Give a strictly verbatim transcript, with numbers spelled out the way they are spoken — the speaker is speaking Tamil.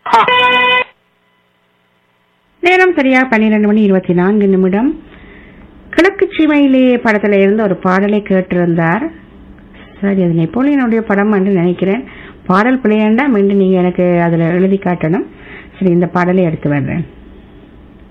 நேரம் சரியா பன்னிரண்டு மணி இருபத்தி நான்கு நிமிடம். கிழக்கு சீமையிலே படத்துல இருந்து ஒரு பாடலை கேட்டிருந்தார். சரி, அது நெப்போலியனுடைய படம் என்று நினைக்கிறேன். பாடல் பிள்ளையாண்டா மீண்டும் நீங்க எனக்கு அதுல எழுதி காட்டணும். சரி, இந்த பாடலை எடுத்து வர்றேன்.